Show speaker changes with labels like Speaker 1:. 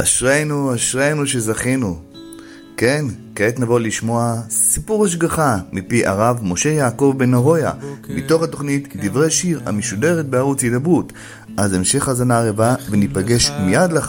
Speaker 1: אשרינו, אשרינו שזכינו. כן, כעת נבוא לשמוע סיפור השגחה מפי הרב משה יעקב בן נהרויה, מתוך התוכנית דברי שיר המשודרת בערוץ הידברות. אז המשך הזנה הרבה וניפגש מיד לאחר